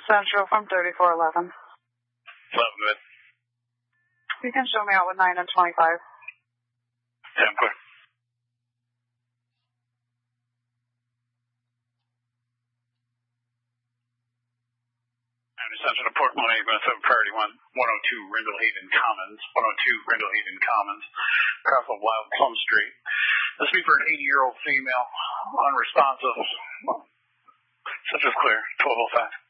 Central from 3411. 11 good. You can show me out with 9 and 25. Yeah, I'm clear. Central to Port Money, priority 102 Rindle Haven Commons, 102 Rindle Haven Commons, across of Wild Plum Street. This will be for an 80-year-old female, unresponsive. Such as clear, 1205.